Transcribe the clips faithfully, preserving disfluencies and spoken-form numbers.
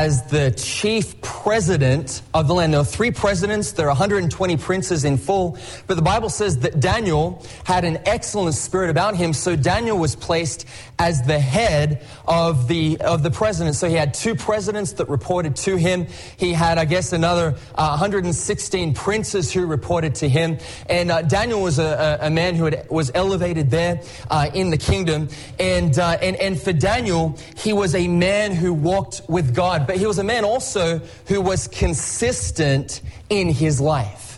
as the chief president of the land. There are three presidents, there are one hundred twenty princes in full, but the Bible says that Daniel had an excellent spirit about him, so Daniel was placed as the head of the of the president. So he had two presidents that reported to him. He had, I guess, another uh, one hundred sixteen princes who reported to him. And uh, Daniel was a, a, a man who had, was elevated there uh, in the kingdom. And, uh, and, and for Daniel, he was a man who walked with God. But he was a man also who was consistent in his life.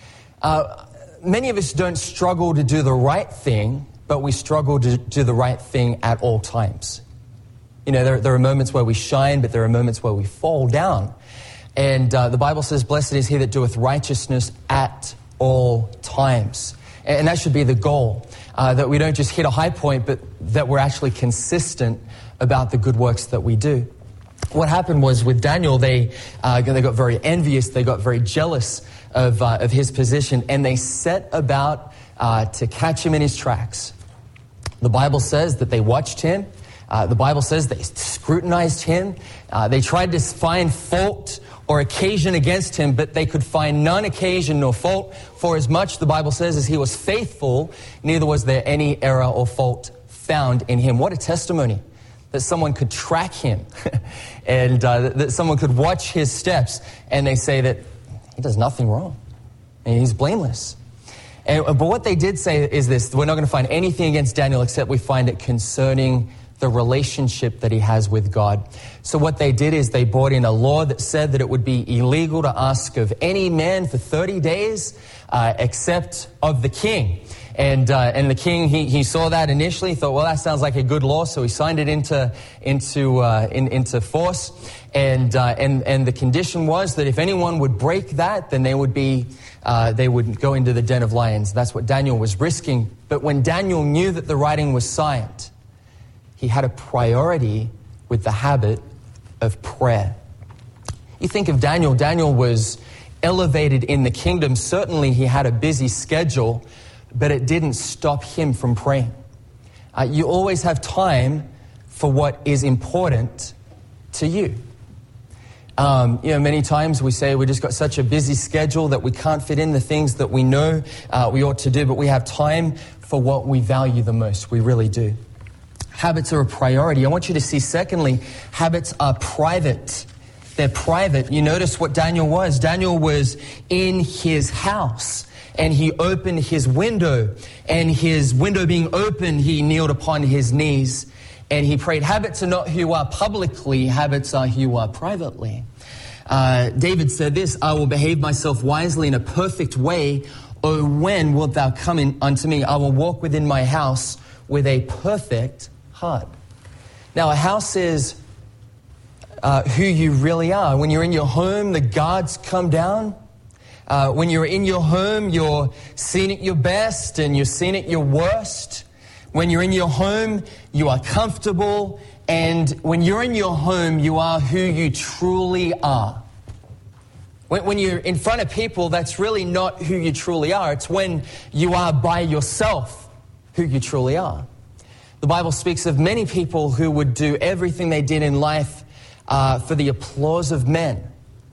Uh, many of us don't struggle to do the right thing, but we struggle to do the right thing at all times. You know, there, there are moments where we shine, but there are moments where we fall down. And uh, the Bible says, blessed is he that doeth righteousness at all times. And that should be the goal, uh, that we don't just hit a high point, but that we're actually consistent about the good works that we do. What happened was with Daniel, they uh, they got very envious, they got very jealous of uh, of his position, and they set about uh, to catch him in his tracks. The Bible says that they watched him. Uh, the Bible says they scrutinized him. Uh, they tried to find fault or occasion against him, but they could find none occasion nor fault. For as much, the Bible says, as he was faithful, neither was there any error or fault found in him. What a testimony that someone could track him and uh, that someone could watch his steps and they say that he does nothing wrong and he's blameless. And, but what they did say is this: we're not going to find anything against Daniel except we find it concerning the relationship that he has with God. So what they did is they brought in a law that said that it would be illegal to ask of any man for thirty days uh, except of the king. And uh, and the king, he, he saw that initially, thought, well, that sounds like a good law, so he signed it into into uh, in, into force. And uh, and and the condition was that if anyone would break that, then they would be uh, they would go into the den of lions. That's what Daniel was risking. But when Daniel knew that the writing was signed, he had a priority with the habit of prayer. You think of Daniel. Daniel was elevated in the kingdom. Certainly, he had a busy schedule, but it didn't stop him from praying. Uh, you always have time for what is important to you. Um, you know, many times we say we just got such a busy schedule that we can't fit in the things that we know uh, we ought to do, but we have time for what we value the most. We really do. Habits are a priority. I want you to see, secondly, habits are private. They're private. You notice what Daniel was. Daniel was in his house, and he opened his window, and his window being open, he kneeled upon his knees, and he prayed. Habits are not who you are publicly, habits are who you are privately. Uh, David said this: I will behave myself wisely in a perfect way. O when wilt thou come in unto me? I will walk within my house with a perfect heart. Now, a house is uh, who you really are. When you're in your home, the guards come down. Uh, when you're in your home, you're seen at your best and you're seen at your worst. When you're in your home, you are comfortable. And when you're in your home, you are who you truly are. When, when you're in front of people, that's really not who you truly are. It's when you are by yourself who you truly are. The Bible speaks of many people who would do everything they did in life uh, for the applause of men.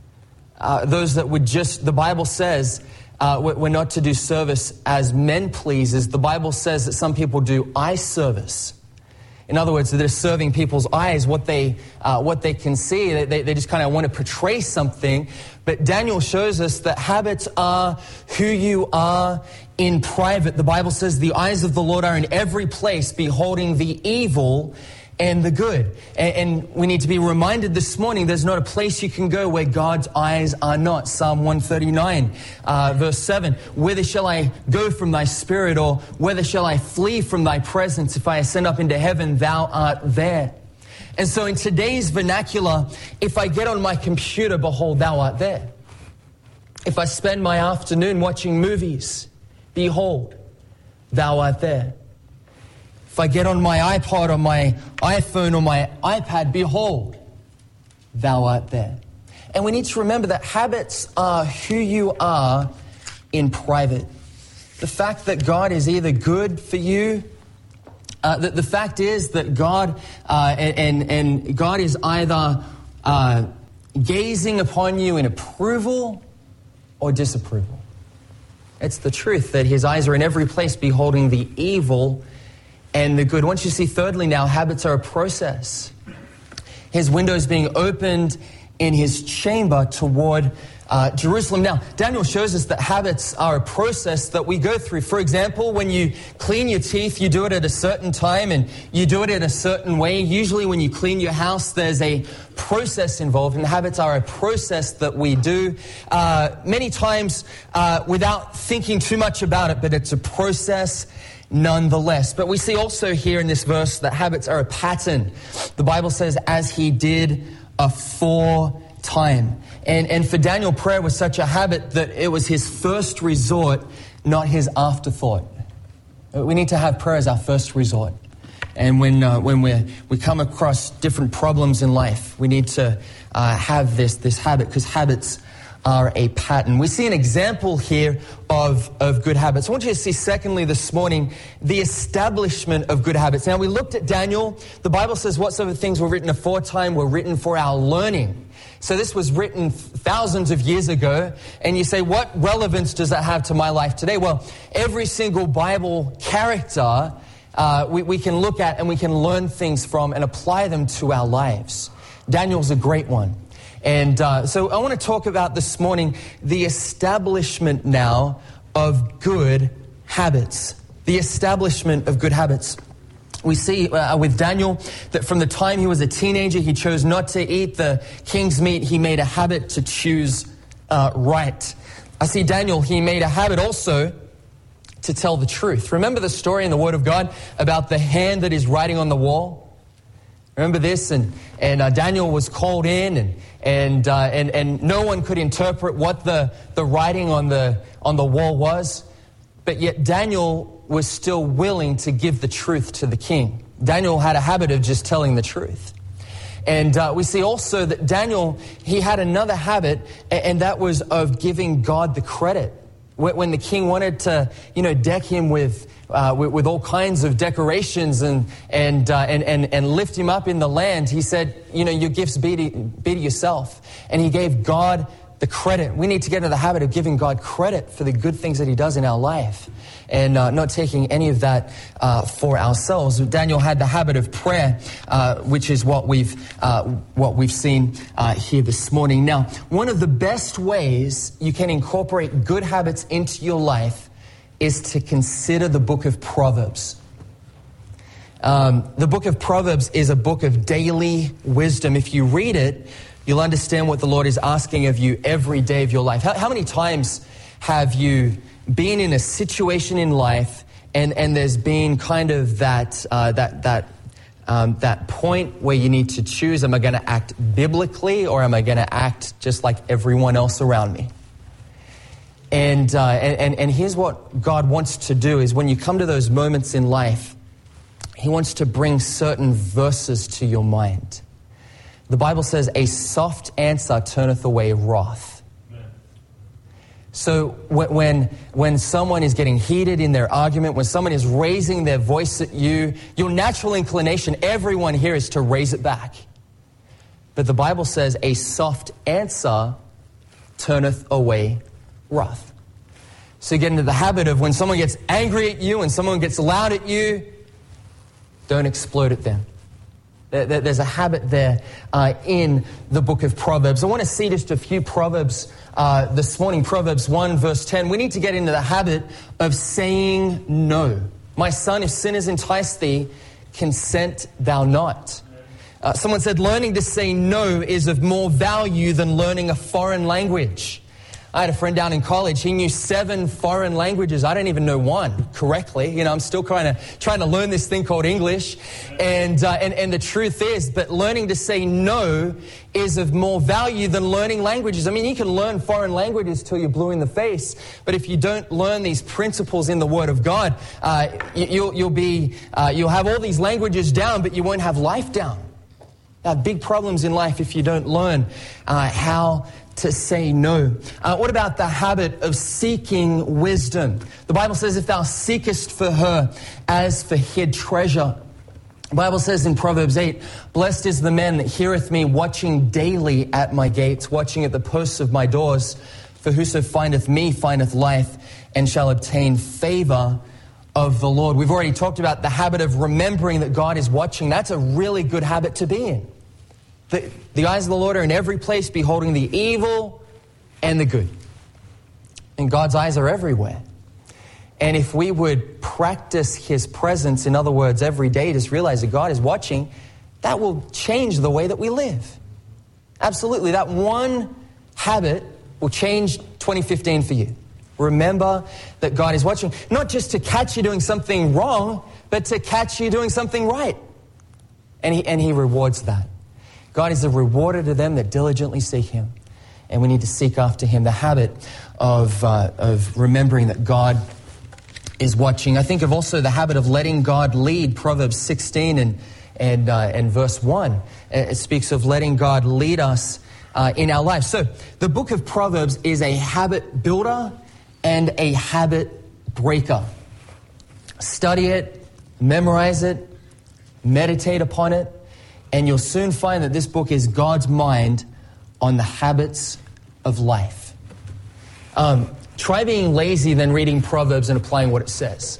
Uh, those that would just, the Bible says, uh, we're not to do service as men pleasers. The Bible says that some people do eye service. In other words, they're serving people's eyes, what they uh, what they can see. They, they, they just kind of want to portray something. But Daniel shows us that habits are who you are in private. The Bible says the eyes of the Lord are in every place, beholding the evil and the good. And, and we need to be reminded this morning, there's not a place you can go where God's eyes are not. Psalm one thirty-nine, uh, verse seven, whither shall I go from thy spirit, or whither shall I flee from thy presence? If I ascend up into heaven, thou art there. And so in today's vernacular, if I get on my computer, behold, thou art there. If I spend my afternoon watching movies, behold, thou art there. If I get on my iPod or my iPhone or my iPad, behold, thou art there. And we need to remember that habits are who you are in private. The fact that God is either good for you, uh, the, the fact is that God uh, and, and God is either uh, gazing upon you in approval or disapproval. It's the truth that his eyes are in every place beholding the evil and the good. Once you see, thirdly now, habits are a process. His windows being opened in his chamber toward uh, Jerusalem. Now, Daniel shows us that habits are a process that we go through. For example, when you clean your teeth, you do it at a certain time and you do it in a certain way. Usually when you clean your house, there's a process involved, and habits are a process that we do uh, many times uh, without thinking too much about it, but it's a process nonetheless. But we see also here in this verse that habits are a pattern. The Bible says, as he did aforetime. And, and for Daniel, prayer was such a habit that it was his first resort, not his afterthought. We need to have prayer as our first resort. And when uh, when we we come across different problems in life, we need to uh, have this this habit, because habits are a pattern. We see an example here of, of good habits. I want you to see, secondly, this morning, the establishment of good habits. Now, we looked at Daniel. The Bible says whatsoever things were written aforetime were written for our learning. So this was written thousands of years ago. And you say, what relevance does that have to my life today? Well, every single Bible character uh, we, we can look at and we can learn things from and apply them to our lives. Daniel's a great one. And uh, so I want to talk about this morning the establishment now of good habits. The establishment of good habits. We see uh, with Daniel that from the time he was a teenager, he chose not to eat the king's meat. He made a habit to choose uh, right. I see Daniel, he made a habit also to tell the truth. Remember the story in the Word of God about the hand that is writing on the wall? Remember this? And and uh, Daniel was called in, and and uh, and and no one could interpret what the the writing on the on the wall was, but yet Daniel was still willing to give the truth to the king. Daniel had a habit of just telling the truth. And uh, we see also that Daniel, he had another habit, and, and that was of giving God the credit. When, when the king wanted to, you know, deck him with Uh, with, with all kinds of decorations and and, uh, and and and lift him up in the land, he said, you know, your gifts be to, be to yourself. And he gave God the credit. We need to get into the habit of giving God credit for the good things that he does in our life, and uh, not taking any of that uh, for ourselves. Daniel had the habit of prayer, uh, which is what we've uh, what we've seen uh, here this morning. Now, one of the best ways you can incorporate good habits into your life is to consider the book of Proverbs. Um, the book of Proverbs is a book of daily wisdom. If you read it, you'll understand what the Lord is asking of you every day of your life. How, how many times have you been in a situation in life and, and there's been kind of that uh, that that um, that point where you need to choose, am I going to act biblically or am I going to act just like everyone else around me? And, uh, and and here's what God wants to do is when you come to those moments in life, he wants to bring certain verses to your mind. The Bible says, a soft answer turneth away wrath. So when when someone is getting heated in their argument, when someone is raising their voice at you, your natural inclination, everyone here, is to raise it back. But the Bible says, a soft answer turneth away wrath. So you get into the habit of when someone gets angry at you and someone gets loud at you, don't explode at them. There's a habit there uh, in the book of Proverbs. I want to see just a few Proverbs uh, this morning. Proverbs one verse ten. We need to get into the habit of saying no. My son, if sinners entice thee, consent thou not. Uh, someone said learning to say no is of more value than learning a foreign language. I had a friend down in college. He knew seven foreign languages. I don't even know one correctly. You know, I'm still kind of trying to learn this thing called English. And, uh, and and the truth is, but learning to say no is of more value than learning languages. I mean, you can learn foreign languages till you're blue in the face, but if you don't learn these principles in the Word of God, uh, you, you'll you'll be uh, you'll have all these languages down, but you won't have life down. You have big problems in life if you don't learn uh, how to say no. Uh, what about the habit of seeking wisdom? The Bible says, if thou seekest for her as for hid treasure. The Bible says in Proverbs eight, blessed is the man that heareth me, watching daily at my gates, watching at the posts of my doors. For whoso findeth me findeth life, and shall obtain favor of the Lord. We've already talked about the habit of remembering that God is watching. That's a really good habit to be in. The, the eyes of the Lord are in every place, beholding the evil and the good. And God's eyes are everywhere. And if we would practice His presence, in other words, every day, just realize that God is watching, that will change the way that we live. Absolutely. That one habit will change twenty fifteen for you. Remember that God is watching, not just to catch you doing something wrong, but to catch you doing something right. And He, and he rewards that. God is a rewarder to them that diligently seek Him. And we need to seek after Him. The habit of, uh, of remembering that God is watching. I think of also the habit of letting God lead. Proverbs sixteen and, and, uh, and verse one. It speaks of letting God lead us uh, in our lives. So the book of Proverbs is a habit builder and a habit breaker. Study it, memorize it, meditate upon it, and you'll soon find that this book is God's mind on the habits of life. Um, try being lazy than reading Proverbs and applying what it says.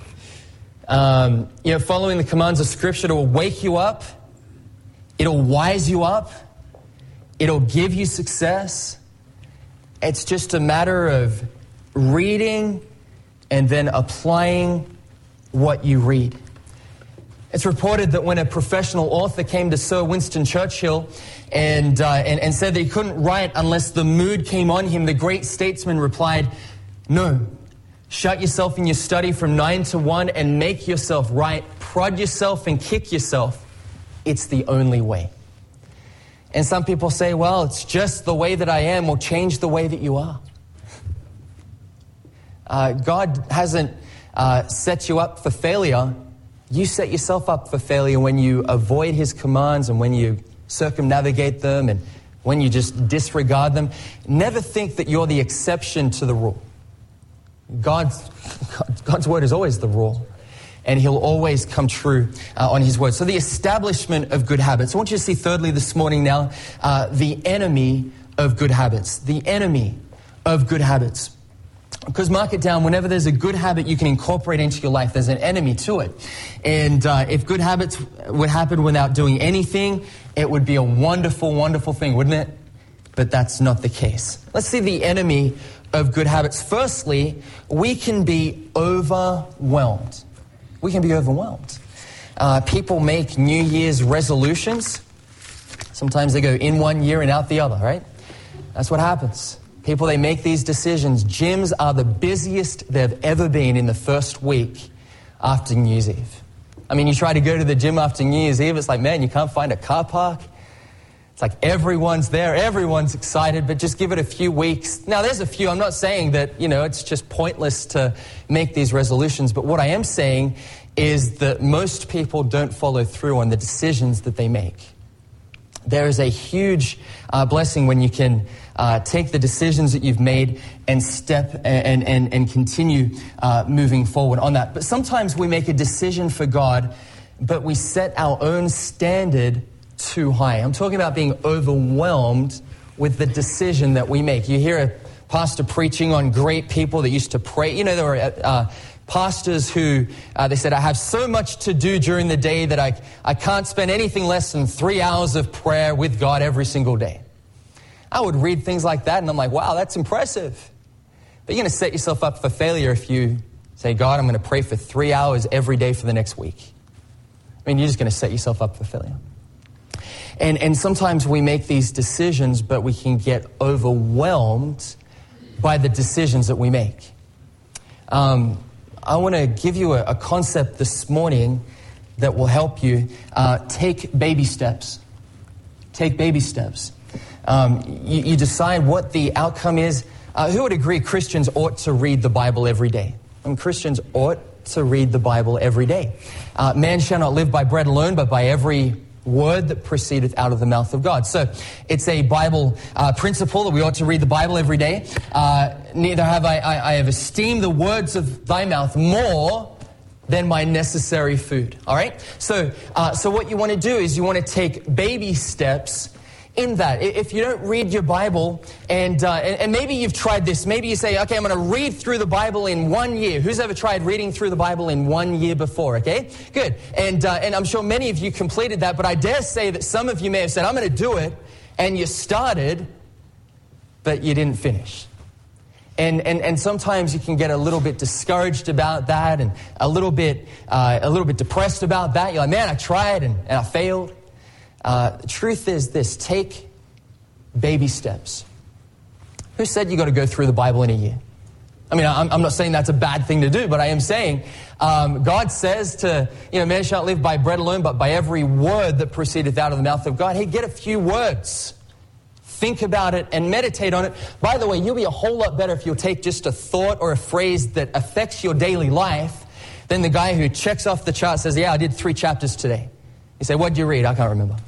Um, you know, following the commands of Scripture will wake you up. It'll wise you up. It'll give you success. It's just a matter of reading and then applying what you read. It's reported that when a professional author came to Sir Winston Churchill and, uh, and, and said that he couldn't write unless the mood came on him, the great statesman replied, no, shut yourself in your study from nine to one and make yourself write, prod yourself and kick yourself. It's the only way. And some people say, well, it's just the way that I am will change the way that you are. Uh, God hasn't uh, set you up for failure. You set yourself up for failure when you avoid His commands and when you circumnavigate them and when you just disregard them. Never think that you're the exception to the rule. God's, God's word is always the rule, and He'll always come true uh, on His word. So the establishment of good habits. I want you to see thirdly this morning now, uh, the enemy of good habits. The enemy of good habits. Because mark it down, whenever there's a good habit you can incorporate into your life, there's an enemy to it. And uh, if good habits would happen without doing anything, it would be a wonderful, wonderful thing, wouldn't it? But that's not the case. Let's see the enemy of good habits. Firstly, we can be overwhelmed. We can be overwhelmed. Uh, people make New Year's resolutions. Sometimes they go in one year and out the other, right? That's what happens. People, they make these decisions. Gyms are the busiest they've ever been in the first week after New Year's Eve. I mean, you try to go to the gym after New Year's Eve, it's like, man, you can't find a car park. It's like everyone's there, everyone's excited, but just give it a few weeks. Now, there's a few. I'm not saying that, you know, it's just pointless to make these resolutions, but what I am saying is that most people don't follow through on the decisions that they make. There is a huge uh, blessing when you can uh, take the decisions that you've made and step and, and, and continue uh, moving forward on that. But sometimes we make a decision for God, but we set our own standard too high. I'm talking about being overwhelmed with the decision that we make. You hear a pastor preaching on great people that used to pray. You know, there were uh, pastors who, uh, they said, I have so much to do during the day that I, I can't spend anything less than three hours of prayer with God every single day. I would read things like that and I'm like, wow, that's impressive. But you're going to set yourself up for failure if you say, God, I'm going to pray for three hours every day for the next week. I mean, you're just going to set yourself up for failure. And, and sometimes we make these decisions, but we can get overwhelmed by the decisions that we make. Um, I want to give you a, a concept this morning that will help you. Uh, take baby steps. Take baby steps. Um, you, you decide what the outcome is. Uh, who would agree Christians ought to read the Bible every day? I mean, Christians ought to read the Bible every day. Uh, man shall not live by bread alone, but by every word that proceedeth out of the mouth of God. So it's a Bible uh, principle that we ought to read the Bible every day. Uh, neither have I, I, I have esteemed the words of thy mouth more than my necessary food. All right? So, uh, so what you want to do is you want to take baby steps in that. If you don't read your Bible, and, uh, and and maybe you've tried this, maybe you say, okay, I'm going to read through the Bible in one year. Who's ever tried reading through the Bible in one year before? Okay, good. And uh, and I'm sure many of you completed that, but I dare say that some of you may have said, I'm going to do it, and you started, but you didn't finish. And, and and sometimes you can get a little bit discouraged about that, and a little bit uh, a little bit depressed about that. You're like, man, I tried and, and I failed. Uh, the truth is this: take baby steps. Who said you got to go through the Bible in a year? I mean, I'm, I'm not saying that's a bad thing to do, but I am saying um, God says to, you know, man shall not live by bread alone, but by every word that proceedeth out of the mouth of God. Hey, get a few words. Think about it and meditate on it. By the way, you'll be a whole lot better if you'll take just a thought or a phrase that affects your daily life than the guy who checks off the chart, says, yeah, I did three chapters today. You say, what did you read? I can't remember.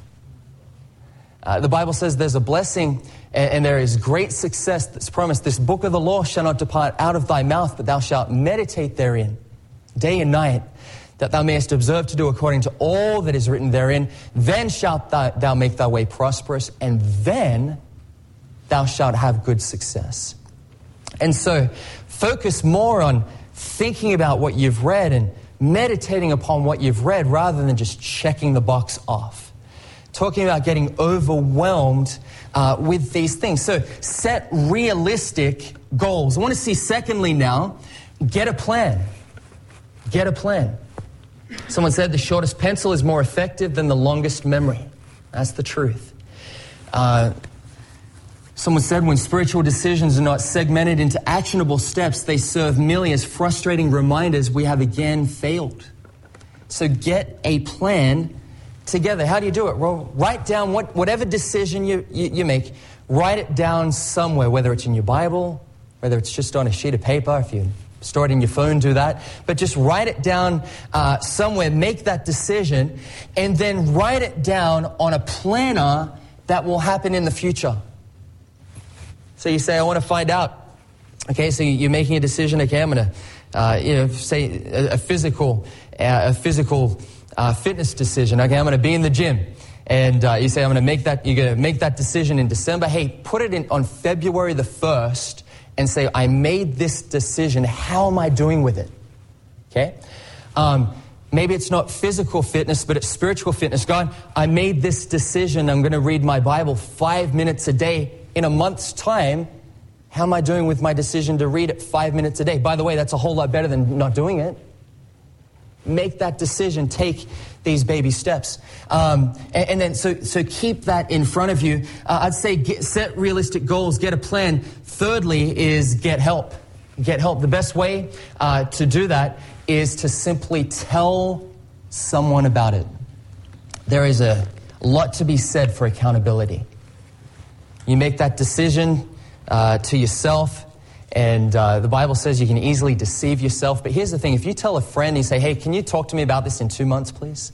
Uh, the Bible says there's a blessing and, and there is great success that's promised. This book of the law shall not depart out of thy mouth, but thou shalt meditate therein day and night, that thou mayest observe to do according to all that is written therein. Then shalt thou, thou make thy way prosperous, and then thou shalt have good success. And so focus more on thinking about what you've read and meditating upon what you've read rather than just checking the box off. Talking about getting overwhelmed uh, with these things. So set realistic goals. I want to see, secondly now, get a plan. Get a plan. Someone said the shortest pencil is more effective than the longest memory. That's the truth. Uh, someone said when spiritual decisions are not segmented into actionable steps, they serve merely as frustrating reminders we have again failed. So get a plan together. How do you do it? Well, write down what, whatever decision you, you, you make, write it down somewhere, whether it's in your Bible, whether it's just on a sheet of paper, if you store it in your phone, do that. But just write it down uh, somewhere, make that decision, and then write it down on a planner that will happen in the future. So you say, I want to find out. Okay, so you're making a decision. Okay, I'm going to, uh, you know, say a, a physical, uh, a physical uh, fitness decision. Okay, I'm going to be in the gym. And uh, you say, I'm going to make that, you're going to make that decision in December. Hey, put it in on February the first. And say, I made this decision. How am I doing with it? Okay? Um, maybe it's not physical fitness, but it's spiritual fitness. God, I made this decision. I'm going to read my Bible five minutes a day. In a month's time, how am I doing with my decision to read it five minutes a day? By the way, that's a whole lot better than not doing it. Make that decision. Take these baby steps. Um, and, and then, so so keep that in front of you. Uh, I'd say get, set realistic goals, get a plan. Thirdly is get help. Get help. The best way uh, to do that is to simply tell someone about it. There is a lot to be said for accountability. You make that decision uh, to yourself. And uh, the Bible says you can easily deceive yourself. But here's the thing. If you tell a friend and you say, hey, can you talk to me about this in two months, please?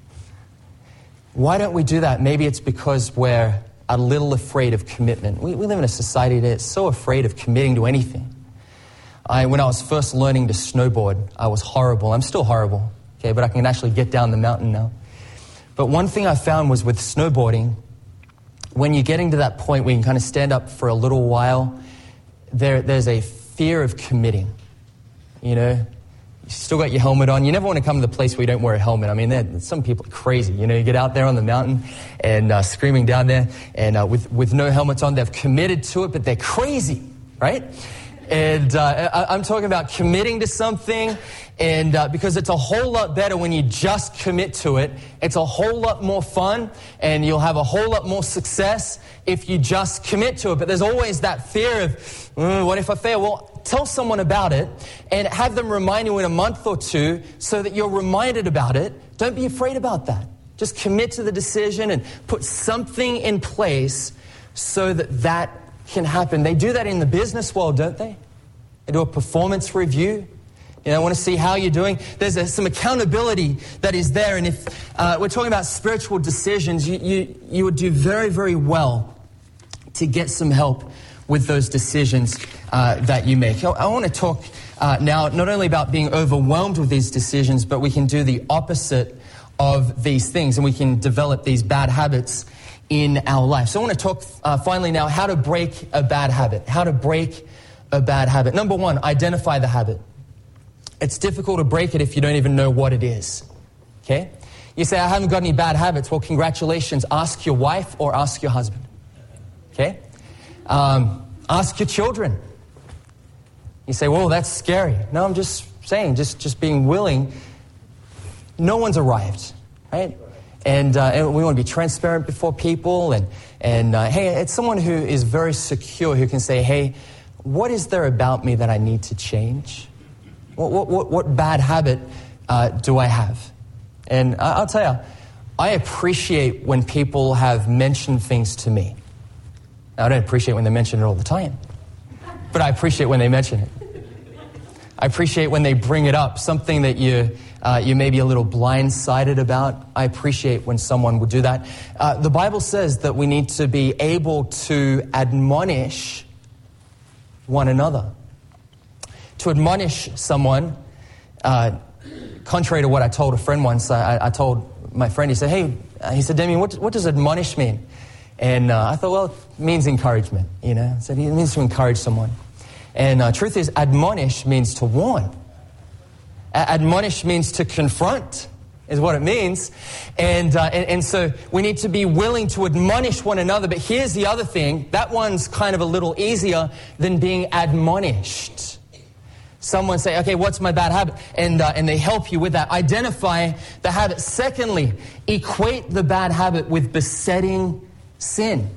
Why don't we do that? Maybe it's because we're a little afraid of commitment. We, we live in a society that's so afraid of committing to anything. I, when I was first learning to snowboard, I was horrible. I'm still horrible, okay, but I can actually get down the mountain now. But one thing I found was with snowboarding, when you're getting to that point where you can kind of stand up for a little while, There, there's a fear of committing. You know, you still got your helmet on. You never want to come to the place where you don't wear a helmet. I mean, some people are crazy. You know, you get out there on the mountain and uh, screaming down there and uh, with, with no helmets on. They've committed to it, but they're crazy, right? And uh, I, I'm talking about committing to something, and uh, because it's a whole lot better when you just commit to it. It's a whole lot more fun, and you'll have a whole lot more success if you just commit to it. But there's always that fear of, mm, what if I fail? Well, tell someone about it and have them remind you in a month or two so that you're reminded about it. Don't be afraid about that. Just commit to the decision and put something in place so that that can happen. They do that in the business world, don't they? They do a performance review. You know, I want to see how you're doing. There's a, some accountability that is there. And if uh, we're talking about spiritual decisions, you, you, you would do very, very well to get some help with those decisions uh, that you make. I, I want to talk uh, now not only about being overwhelmed with these decisions, but we can do the opposite of these things, and we can develop these bad habits in our life. So I want to talk uh, finally now how to break a bad habit. How to break a bad habit. Number one, identify the habit. It's difficult to break it if you don't even know what it is. Okay? You say, I haven't got any bad habits. Well, congratulations. Ask your wife or ask your husband. Okay? Um, ask your children. You say, well, that's scary. No, I'm just saying, just, just being willing. No one's arrived, right? And, uh, and we want to be transparent before people. And, and uh, hey, it's someone who is very secure, who can say, hey, what is there about me that I need to change? What, what, what, what bad habit uh, do I have? And I'll tell you, I appreciate when people have mentioned things to me. Now, I don't appreciate when they mention it all the time, but I appreciate when they mention it. I appreciate when they bring it up, something that you uh, you may be a little blindsided about. I appreciate when someone would do that. Uh, the Bible says that we need to be able to admonish one another. To admonish someone, uh, contrary to what I told a friend once, I, I told my friend, he said, hey, he said, Damien, what, what does admonish mean? And uh, I thought, well, it means encouragement, you know. I said, it means to encourage someone. And uh, truth is, admonish means to warn. A- admonish means to confront, is what it means. And, uh, and and so we need to be willing to admonish one another. But here's the other thing. That one's kind of a little easier than being admonished. Someone say, okay, what's my bad habit? And uh, and they help you with that. Identify the habit. Secondly, equate the bad habit with besetting sin.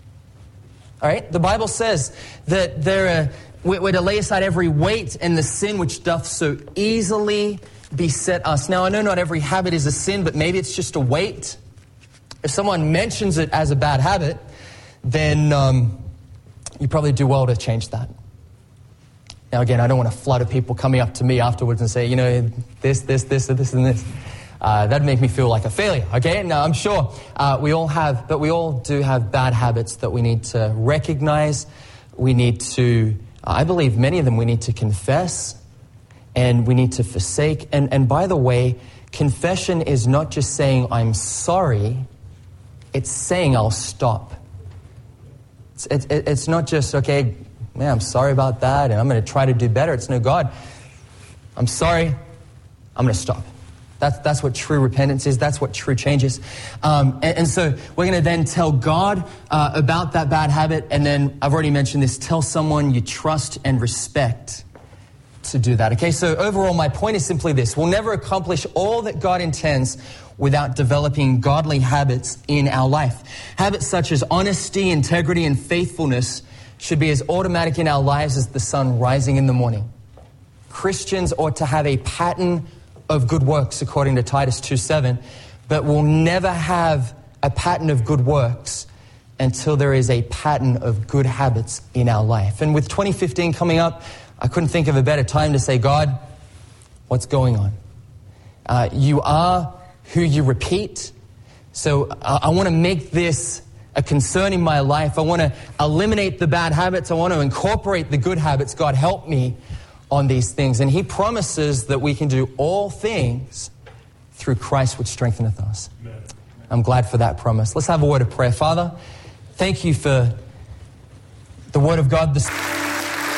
All right? The Bible says that there are... We're to lay aside every weight and the sin which doth so easily beset us. Now, I know not every habit is a sin, but maybe it's just a weight. If someone mentions it as a bad habit, then um, you probably do well to change that. Now, again, I don't want a flood of people coming up to me afterwards and say, you know, this, this, this, this, and this. Uh, that'd make me feel like a failure, okay? Now, I'm sure uh, we all have, but we all do have bad habits that we need to recognize. We need to... I believe many of them we need to confess and we need to forsake. And, and by the way, confession is not just saying I'm sorry, it's saying I'll stop. It's, it, it's not just, okay, man, I'm sorry about that and I'm going to try to do better. It's no, God, I'm sorry, I'm going to stop. That's, that's what true repentance is. That's what true change is. Um, and, and so we're going to then tell God uh, about that bad habit. And then I've already mentioned this. Tell someone you trust and respect to do that. Okay, so overall, my point is simply this. We'll never accomplish all that God intends without developing godly habits in our life. Habits such as honesty, integrity, and faithfulness should be as automatic in our lives as the sun rising in the morning. Christians ought to have a pattern of good works, according to Titus two seven, but we'll never have a pattern of good works until there is a pattern of good habits in our life. And with twenty fifteen coming up, I couldn't think of a better time to say, God, what's going on? Uh, you are who you repeat. So uh, I want to make this a concern in my life. I want to eliminate the bad habits. I want to incorporate the good habits. God, help me on these things. And he promises that we can do all things through Christ which strengtheneth us. Amen. I'm glad for that promise. Let's have a word of prayer. Father, thank you for the word of God this